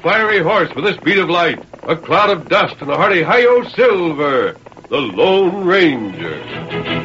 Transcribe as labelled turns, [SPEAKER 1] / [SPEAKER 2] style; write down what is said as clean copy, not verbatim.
[SPEAKER 1] fiery horse with a speed of light, a cloud of dust, and a hearty hi-yo silver, the Lone Ranger.